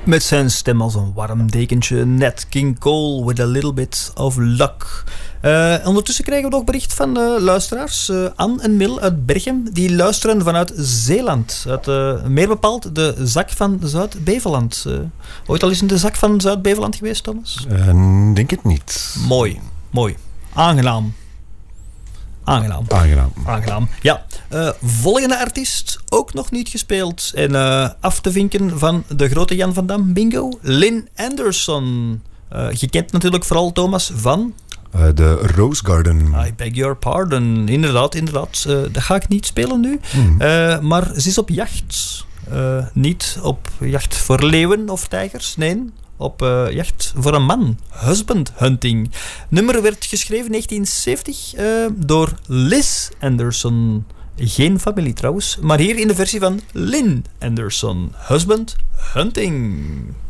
Met zijn stem als een warm dekentje. Nat King Cole with a little bit of luck. Ondertussen krijgen we nog bericht van luisteraars. Anne en Mil uit Berchem. Die luisteren vanuit Zeeland. Meer bepaald de Zak van Zuid-Beveland. Ooit al eens in de Zak van Zuid-Beveland geweest, Thomas? Denk het niet. Mooi. Aangenaam. Ja, volgende artiest ook nog niet gespeeld. En af te vinken van de grote Jan van Dam bingo. Lynn Anderson. Je kent natuurlijk vooral Thomas van... de Rose Garden. I beg your pardon. Inderdaad. Dat ga ik niet spelen nu. Maar ze is op jacht. Niet op jacht voor leeuwen of tijgers. Nee, op jacht voor een man. Husband hunting. Nummer werd geschreven in 1970 door Liz Anderson. Geen familie trouwens. Maar hier in de versie van Lynn Anderson. Husband hunting.